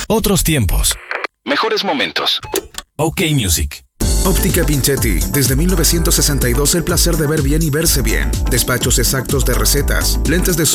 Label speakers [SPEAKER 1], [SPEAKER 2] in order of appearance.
[SPEAKER 1] Otros tiempos. Mejores momentos. OK Music.
[SPEAKER 2] Óptica Pinchetti. Desde 1962 el placer de ver bien y verse bien. Despachos exactos de recetas, lentes de